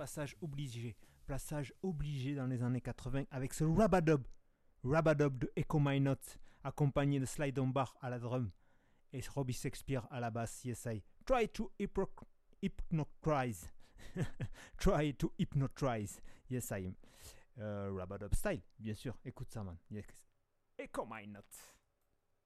passage obligé dans les années 80 avec ce Rabadub de Echo My Note, accompagné de Sly Dunbar à la drum et Robbie Shakespeare à la basse. Yes, I try to hypnotize. Try to hypnotize. Yes, I am. Rabadub style, bien sûr. Écoute ça, man. Yes. Echo My Note.